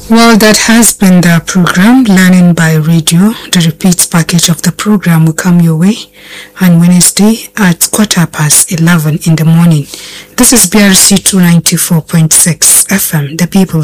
Well, that has been the program Learning by Radio. The repeat package of the program will come your way on Wednesday at 11:15 in the morning. This is BRC 294.6 FM, the People's